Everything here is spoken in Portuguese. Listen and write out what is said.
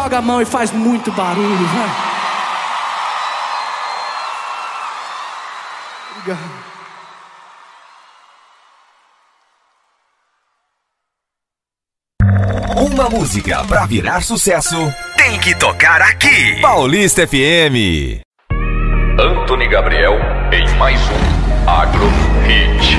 joga a mão e faz muito barulho, vai. Obrigado. Uma música pra virar sucesso tem que tocar aqui. Paulista FM. Antony Gabriel em mais um Agro Hit.